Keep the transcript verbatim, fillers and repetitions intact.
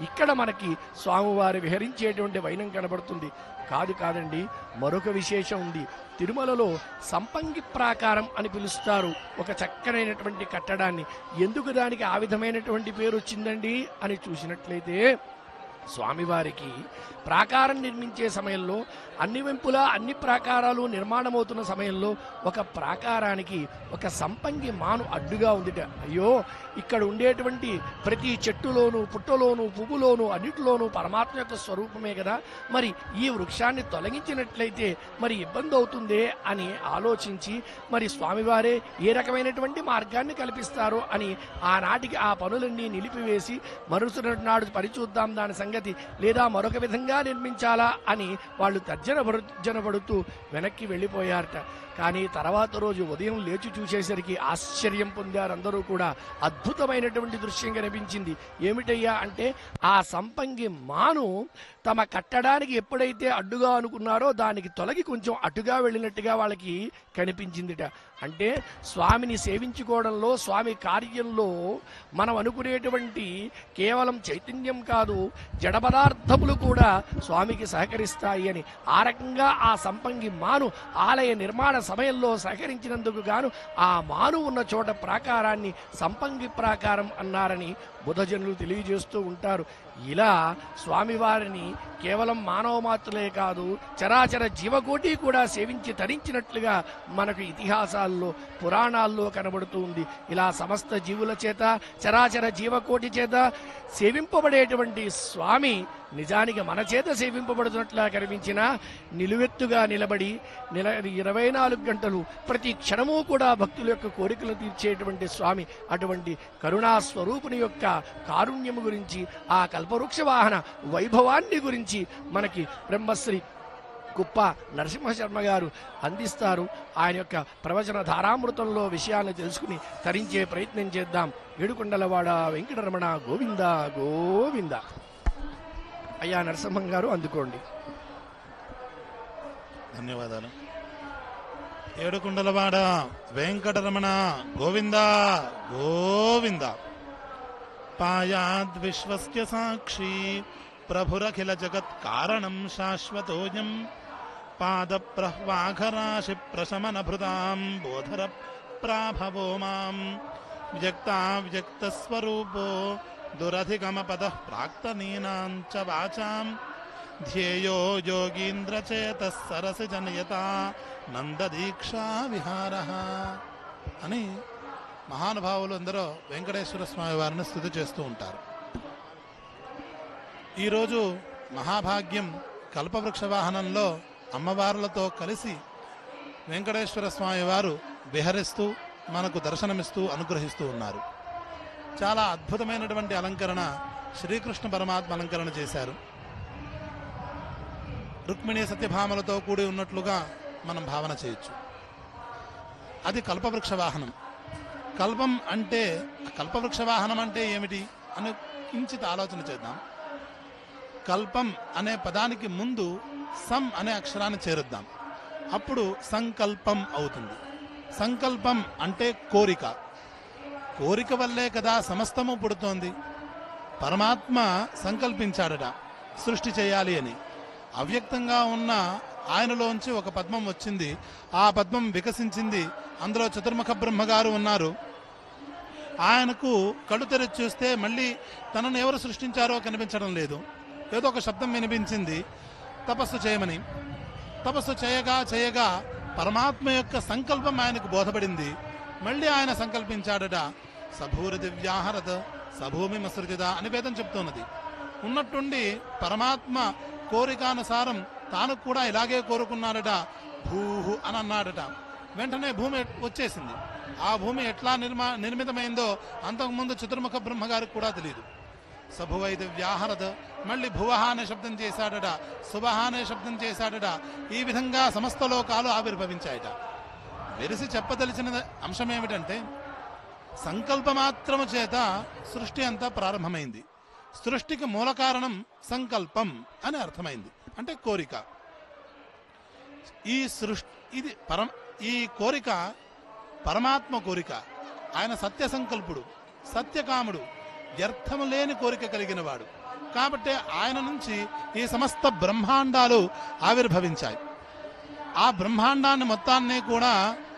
ఇక్కడ మనకి స్వామివారు విహరించేటువంటి వైనం కనబడుతుంది. కాదు కాదండి, మరొక విశేషం ఉంది. తిరుమలలో సంపంగి ప్రాకారం అని పిలుస్తారు ఒక చక్కనైనటువంటి కట్టడాన్ని. ఎందుకు దానికి ఆ విధమైనటువంటి పేరు వచ్చిందండి అని చూసినట్లయితే, స్వామివారికి ప్రాకారం నిర్మించే సమయంలో అన్ని వెంపులా అన్ని ప్రాకారాలు నిర్మాణమవుతున్న సమయంలో ఒక ప్రాకారానికి ఒక సంపంగి మాను అడ్డుగా ఉందిట. అయ్యో, ఇక్కడ ఉండేటువంటి ప్రతి చెట్టులోను పుట్టలోను పువ్వులోను అన్నిటిలోనూ పరమాత్మ యొక్క స్వరూపమే కదా, మరి ఈ వృక్షాన్ని తొలగించినట్లయితే మరి ఇబ్బంది అవుతుందే అని ఆలోచించి మరి స్వామివారే ఏ రకమైనటువంటి మార్గాన్ని కల్పిస్తారో అని ఆనాటికి ఆ పనులన్నీ నిలిపివేసి మరుసటి నాడు పరిచూద్దాం దాని సంగతి, లేదా మరొక విధంగా నిర్మించాలా అని వాళ్ళు తర్జన భర్జనపడుతూ వెనక్కి వెళ్ళిపోయారట. కానీ తర్వాత రోజు ఉదయం లేచి చూసేసరికి ఆశ్చర్యం పొందారు అందరూ కూడా. అద్భుతమైనటువంటి దృశ్యం కనిపించింది. ఏమిటయ్యా అంటే, ఆ సంపంగి మాను తమ కట్టడానికి ఎప్పుడైతే అడ్డుగా అనుకున్నారో దానికి తొలగి కొంచెం అటుగా వెళ్ళినట్టుగా వాళ్ళకి కనిపించిందిట. అంటే స్వామిని సేవించుకోవడంలో, స్వామి కార్యంలో మనం అనుకునేటువంటి కేవలం చైతన్యం కాదు, జడ పదార్థములు కూడా స్వామికి సహకరిస్తాయి అని. ఆ రకంగా ఆ సంపంగి మాను ఆలయ నిర్మాణ సమయంలో సహకరించినందుకు గాను ఆ మాను ఉన్న చోట ప్రాకారాన్ని సంపంగి ప్రాకారం అన్నారని బుధజనులు తెలియజేస్తూ ఉంటారు. ఇలా స్వామివారిని కేవలం మానవ మాత్రులే కాదు, చరాచర జీవకోటి కూడా సేవించి తరించినట్లుగా మనకు ఇతిహాసాల్లో పురాణాల్లో కనబడుతూ ఉంది. ఇలా సమస్త జీవుల చేత, చరాచర జీవకోటి చేత సేవింపబడేటువంటి స్వామి నిజానికి మన చేత సేవింపబడుతున్నట్లా కనిపించిన నిలువెత్తుగా నిలబడి నిల ఇరవై నాలుగు గంటలు ప్రతి క్షణము కూడా భక్తుల యొక్క కోరికలు తీర్చేటువంటి స్వామి. అటువంటి కరుణా స్వరూపుని యొక్క కారుణ్యము గురించి, ఆ కల్పవృక్ష వాహన వైభవాన్ని గురించి మనకి బ్రహ్మశ్రీ కుప్ప నరసింహశర్మ గారు అందిస్తారు. ఆయన యొక్క ప్రవచన ధారామృతంలో విషయాన్ని తెలుసుకుని తరించే ప్రయత్నం చేద్దాం. ఏడుకొండలవాడ వెంకటరమణ గోవింద గోవింద. అయ్యా నరసింహం గారు, అందుకోండి. ధన్యవాదాలు. ఏడుకొండలవాడ వెంకటరమణ గోవింద గోవింద. పాయాద్ విశ్వస్య సాక్షి ప్రభురఖిల జగత్ కారణం శాశ్వతోయం పాద ప్రహ్వాఘరాశి ప్రశమన భృతాం బోధర ప్రాభవో మాం వ్యక్తా వ్యక్త స్వరూపో దురధిగమ పద ప్రాక్తనీనాం చ వాచాం ధ్యేయో యోగీంద్రచేత సరసి జనయత నందదీక్షా విహార అని మహానుభావులు అందరూ వెంకటేశ్వర స్వామి వారిని స్తుతి చేస్తూ ఉంటారు. ఈరోజు మహాభాగ్యం కల్పవృక్ష వాహనంలో అమ్మవార్లతో కలిసి వెంకటేశ్వర స్వామి వారు విహరిస్తూ మనకు దర్శనమిస్తూ అనుగ్రహిస్తూ ఉన్నారు. చాలా అద్భుతమైనటువంటి అలంకరణ శ్రీకృష్ణ పరమాత్మ అలంకరణ చేశారు. రుక్మిణీ సత్యభామలతో కూడి ఉన్నట్లుగా మనం భావన చేయొచ్చు. అది కల్పవృక్ష వాహనం. కల్పం అంటే, కల్పవృక్ష వాహనం అంటే ఏమిటి అని కించిత్ ఆలోచన చేద్దాం. కల్పం అనే పదానికి ముందు సం అనే అక్షరాన్ని చేరుద్దాం. అప్పుడు సంకల్పం అవుతుంది. సంకల్పం అంటే కోరిక. కోరిక వల్లే కదా సమస్తము పుడుతోంది. పరమాత్మ సంకల్పించాడట సృష్టి చేయాలి అని. అవ్యక్తంగా ఉన్న ఆయనలోంచి ఒక పద్మం వచ్చింది. ఆ పద్మం వికసించింది. అందులో చతుర్ముఖ బ్రహ్మగారు ఉన్నారు. ఆయనకు కళ్ళు తెరిచి చూస్తే మళ్ళీ తనను ఎవరు సృష్టించారో కనిపించడం లేదు. ఏదో ఒక శబ్దం వినిపించింది, తపస్సు చేయమని. తపస్సు చేయగా చేయగా పరమాత్మ యొక్క సంకల్పం ఆయనకు బోధపడింది. మళ్ళీ ఆయన సంకల్పించాడట సభూరి దివ్యాహరత సభూమి మసృజిత అని వేదం చెప్తున్నది. ఉన్నట్టుండి పరమాత్మ కోరికానుసారం తాను కూడా ఇలాగే కోరుకున్నాడట. భూహు అని అన్నాడట. వెంటనే భూమి వచ్చేసింది. ఆ భూమి ఎట్లా నిర్మా నిర్మితమైందో అంతకుముందు చతుర్ముఖ బ్రహ్మగారికి కూడా తెలియదు. సభువై దివ్యాహరత మళ్ళీ భువహ అనే శబ్దం చేశాడట, శుభహ అనే శబ్దం చేశాడట. ఈ విధంగా సమస్త లోకాలు ఆవిర్భవించాయట. వెలిసి చెప్పదలిచిన అంశం ఏమిటంటే, సంకల్పమాత్రము చేత సృష్టి అంతా ప్రారంభమైంది. సృష్టికి మూల కారణం సంకల్పం అని అర్థమైంది, అంటే కోరిక. ఈ సృష్టి ఇది పరమ ఈ కోరిక పరమాత్మ కోరిక. ఆయన సత్య సంకల్పుడు, సత్యకాముడు, వ్యర్థము లేని కోరిక కలిగిన వాడు. కాబట్టి ఆయన నుంచి ఈ సమస్త బ్రహ్మాండాలు ఆవిర్భవించాయి. ఆ బ్రహ్మాండాన్ని మొత్తాన్ని కూడా